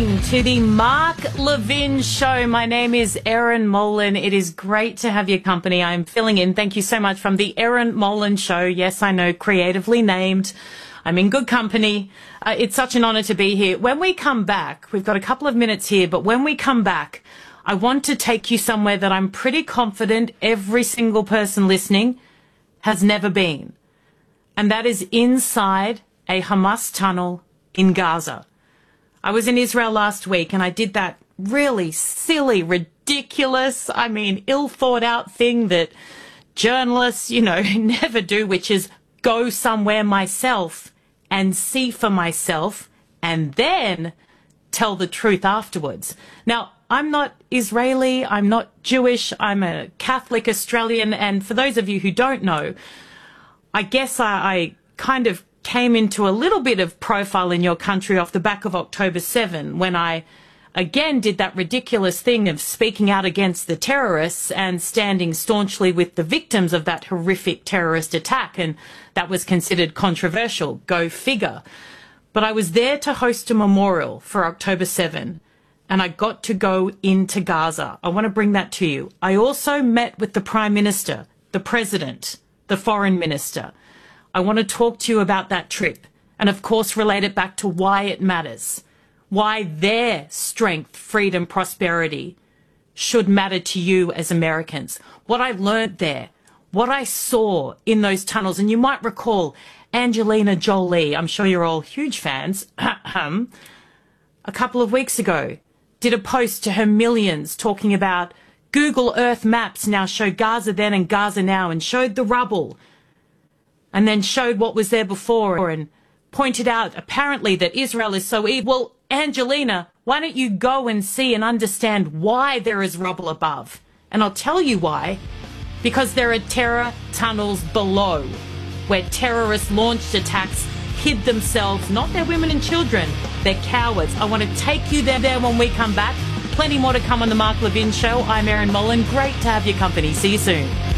listening to the Mark Levin Show. My name is Erin Molan. It is great to have your company. I'm filling in. Thank you so much from the Erin Molan Show. Yes, I know, creatively named. I'm in good company. It's such an honour to be here. When we come back, we've got a couple of minutes here, but when we come back, I want to take you somewhere that I'm pretty confident every single person listening has never been. And that is inside a Hamas tunnel in Gaza. I was in Israel last week and I did that really silly, ridiculous, ill thought out thing that journalists, never do, which is go somewhere myself and see for myself and then tell the truth afterwards. Now, I'm not Israeli, I'm not Jewish, I'm a Catholic Australian, and for those of you who don't know, I guess I kind of came into a little bit of profile in your country off the back of October 7, when I again did that ridiculous thing of speaking out against the terrorists and standing staunchly with the victims of that horrific terrorist attack, and that was considered controversial. Go figure. But I was there to host a memorial for October 7, and I got to go into Gaza. I want to bring that to you. I also met with the Prime Minister, the President, the Foreign Minister. I want to talk to you about that trip and, of course, relate it back to why it matters, why their strength, freedom, prosperity should matter to you as Americans. What I learned there, what I saw in those tunnels, and you might recall Angelina Jolie, I'm sure you're all huge fans, a couple of weeks ago, did a post to her millions talking about Google Earth maps now show Gaza then and Gaza now, and showed the rubble, and then showed what was there before and pointed out apparently that Israel is so evil. Well, Angelina, why don't you go and see and understand why there is rubble above? And I'll tell you why. Because there are terror tunnels below, where terrorists launched attacks, hid themselves, not their women and children. They're cowards. I want to take you there when we come back. Plenty more to come on the Mark Levin Show. I'm Erin Molan. Great to have your company. See you soon.